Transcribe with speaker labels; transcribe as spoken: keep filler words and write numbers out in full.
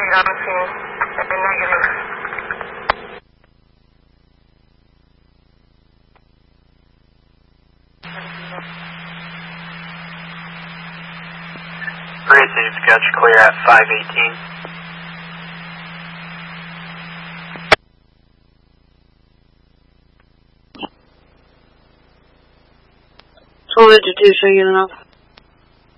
Speaker 1: proceed on scene. Negative.
Speaker 2: Great, City Sketch, clear at five eighteen.
Speaker 3: Twelve to two, so you enough.